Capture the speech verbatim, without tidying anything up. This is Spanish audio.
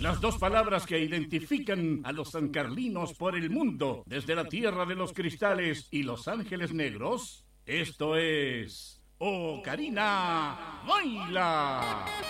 las dos palabras que identifican a los sancarlinos por el mundo, desde la tierra de los cristales y los ángeles negros. Esto es... ¡Oh, Karina, baila!